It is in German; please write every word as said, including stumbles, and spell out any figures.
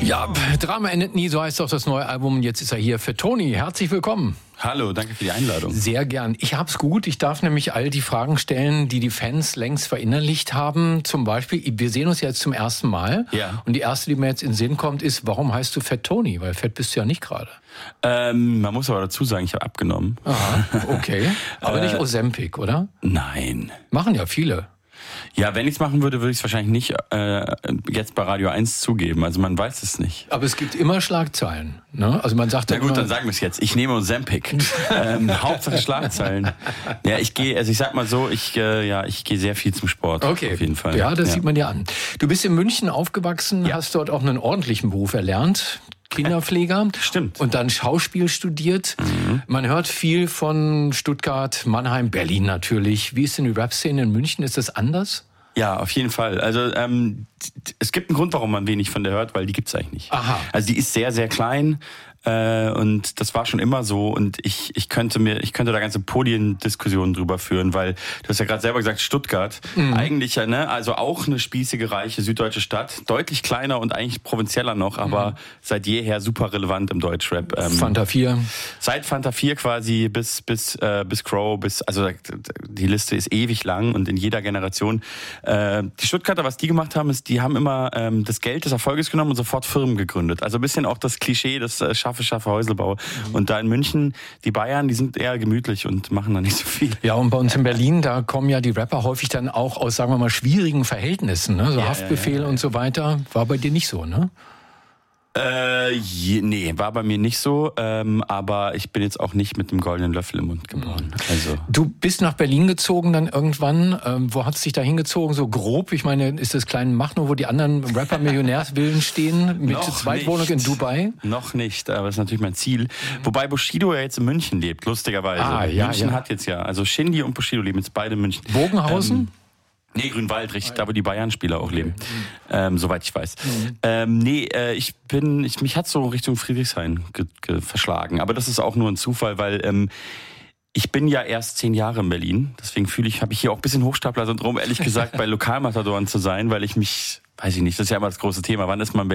Ja, Drama endet nie, so heißt doch das neue Album. Jetzt ist er hier für Toni. Herzlich willkommen. Hallo, danke für die Einladung. Sehr gern. Ich hab's gut. Ich darf nämlich all die Fragen stellen, die die Fans längst verinnerlicht haben. Zum Beispiel, wir sehen uns jetzt zum ersten Mal. Ja. Und die erste, die mir jetzt in den Sinn kommt, ist, warum heißt du Fett Toni? Weil fett bist du ja nicht gerade. Ähm, man muss aber dazu sagen, ich habe abgenommen. Aha, okay. Aber nicht Ozempic, oder? Nein. Machen ja viele. Ja, wenn ich es machen würde, würde ich es wahrscheinlich nicht äh, jetzt bei Radio eins zugeben. Also man weiß es nicht. Aber es gibt immer Schlagzeilen. Ne? Also man sagt Na ja gut, immer, dann sagen wir es jetzt. Ich nehme Ozempic. ähm, Hauptsache Schlagzeilen. Ja, ich gehe, also ich sag mal so, ich äh, ja, ich gehe sehr viel zum Sport. Okay. Auf jeden Fall. Ja, das ja. sieht man dir an. Du bist in München aufgewachsen, Ja. hast dort auch einen ordentlichen Beruf erlernt. Kinderpfleger. Stimmt. Und dann Schauspiel studiert. Mhm. Man hört viel von Stuttgart, Mannheim, Berlin natürlich. Wie ist denn die Rap-Szene in München? Ist das anders? Ja, auf jeden Fall. Also ähm, es gibt einen Grund, warum man wenig von der hört, weil die gibt's eigentlich nicht. Aha. Also die ist sehr, sehr klein. Äh, und das war schon immer so, und ich ich könnte mir ich könnte da ganze Podiendiskussionen drüber führen, weil du hast ja gerade selber gesagt, Stuttgart, mhm. eigentlich ja, ne, also auch eine spießige, reiche süddeutsche Stadt, deutlich kleiner und eigentlich provinzieller noch, aber mhm. seit jeher super relevant im Deutschrap. Ähm, Fanta vier. Seit Fanta vier quasi bis bis äh, bis Crow, bis also die Liste ist ewig lang und in jeder Generation. Äh, die Stuttgarter, was die gemacht haben, ist, die haben immer ähm, das Geld des Erfolges genommen und sofort Firmen gegründet. Also ein bisschen auch das Klischee, das äh, Schaffe, Schaffe, Häuselbau. Mhm. Und da in München, die Bayern, die sind eher gemütlich und machen da nicht so viel. Ja, und bei uns in Berlin, da kommen ja die Rapper häufig dann auch aus, sagen wir mal, schwierigen Verhältnissen, ne? So ja, Haftbefehl ja, ja. und so weiter. War bei dir nicht so, ne? Äh, je, nee, war bei mir nicht so, ähm, aber ich bin jetzt auch nicht mit dem goldenen Löffel im Mund geboren. Also du bist nach Berlin gezogen dann irgendwann. Ähm, wo hat es dich da hingezogen? So grob? Ich meine, ist das kleine Machnow, wo die anderen Rapper-Millionärsvillen stehen mit Noch Zweitwohnung nicht. in Dubai? Noch nicht, aber das ist natürlich mein Ziel. Mhm. Wobei Bushido ja jetzt in München lebt, lustigerweise. Ah, ja, München ja. hat jetzt ja, also Shindy und Bushido leben jetzt beide in München. Bogenhausen? Ähm, Nee, Grünwald, richtig, da wo die Bayern-Spieler auch leben, ähm, soweit ich weiß. Mhm. Ähm, nee, äh, ich bin, ich, mich hat so Richtung Friedrichshain ge, ge, verschlagen, aber das ist auch nur ein Zufall, weil ähm, ich bin ja erst zehn Jahre in Berlin, deswegen fühle ich, habe ich hier auch ein bisschen Hochstapler-Syndrom, ehrlich gesagt, bei Lokalmatadoren zu sein, weil ich mich, weiß ich nicht, das ist ja immer das große Thema, wann ist man